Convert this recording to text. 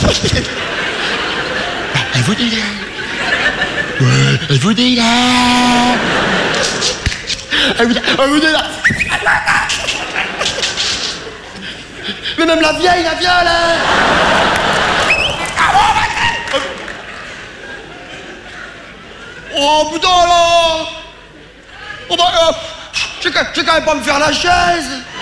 Elle vous dit là. Ouais, elle vous dit là. Elle vous dit là. Mais même la vieille, la viole, hein. Oh putain là. Oh bah, je vais quand même pas me faire la chaise.